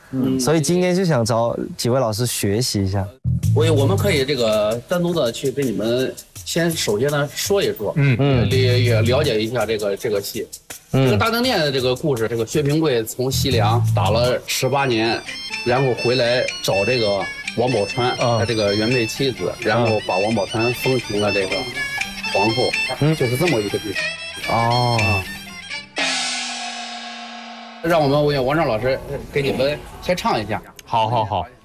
所以今天就想找几位老师学习一下。 我们可以这个单独的去跟你们首先呢说一说，也了解一下这个戏。这个大定殿的这个故事，这个薛平贵从西凉打了18年，然后回来找这个王宝钏，他这个原配妻子，然后把王宝钏封成了这个皇后，就是这么一个剧情。让我们王照老师给你们先唱一下。 好。